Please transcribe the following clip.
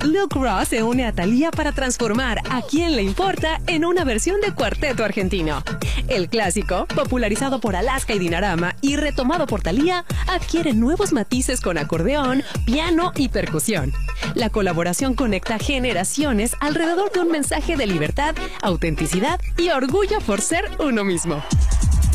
Luke Ross se une a Thalía para transformar A Quién le importa en una versión de cuarteto argentino. El clásico, popularizado por Alaska y Dinarama y retomado por Thalía, adquiere nuevos matices con acordeón, piano y percusión. La colaboración conecta generaciones alrededor de un mensaje de libertad, autenticidad y orgullo por ser uno mismo.